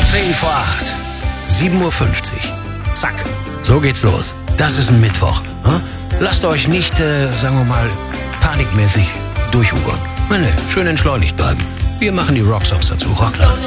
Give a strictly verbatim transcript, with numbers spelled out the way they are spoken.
zehn vor acht. sieben Uhr fünfzig. Zack. So geht's los. Das ist ein Mittwoch. Hm? Lasst euch nicht, äh, sagen wir mal, panikmäßig durchhugern. Nee, nee, schön entschleunigt bleiben. Wir machen die Rocksongs dazu. Rockland.